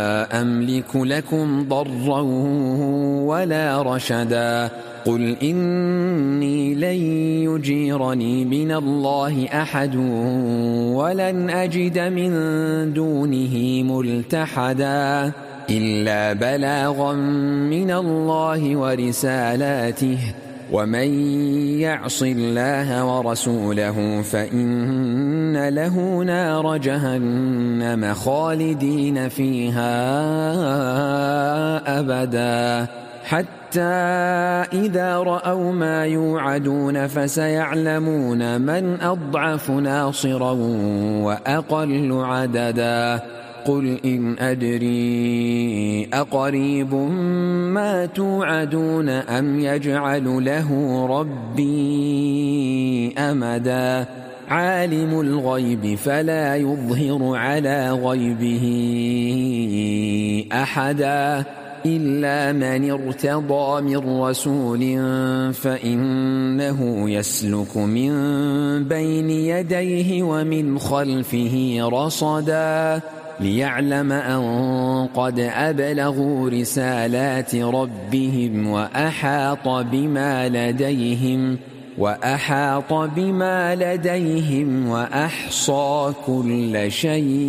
أملك لكم ضرا ولا رشدا قل إني لن يجيرني من الله أحد ولن أجد من دونه ملتحدا إلا بلاغا من الله ورسالاته ومن يعص الله ورسوله فإن له نار جهنم خالدين فيها أبدا حتى إذا رأوا ما يوعدون فسيعلمون من أضعف ناصرا وأقل عددا قل إن أدري أقريب ما توعدون أم يجعل له ربي أمدا عالم الغيب فلا يظهر على غيبه أحدا إلا من ارتضى من رسول فإنه يسلك من بين يديه ومن خلفه رصدا ليعلم أن قد أبلغوا رسالات ربهم وأحاط بما لديهم وأحصى كل شيء